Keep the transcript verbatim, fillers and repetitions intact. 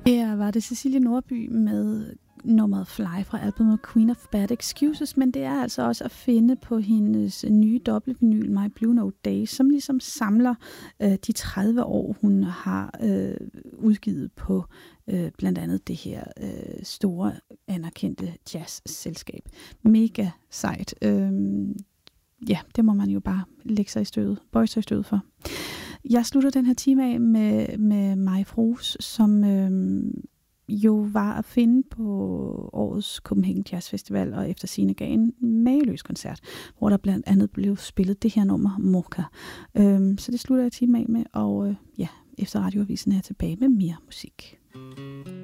Her var det Cecilie Nordby med nummeret Fly fra albumet Queen of Bad Excuses, men det er altså også at finde på hendes nye dobbeltvinyl My Blue Note Days, som ligesom samler øh, de tredive år, hun har øh, udgivet på øh, blandt andet det her øh, store, anerkendte jazzselskab. Mega sejt. Øh, ja, det må man jo bare lægge sig i stødet, bøje sig i stødet for. Jeg slutter den her time af med, med Mai Froos, som øh, jo var at finde på årets Copenhagen Jazz Festival, og efter sigende gav en mageløs koncert, hvor der blandt andet blev spillet det her nummer, Mocha. Øh, så det slutter jeg time af med, og øh, ja, efter radioavisen er jeg tilbage med mere musik.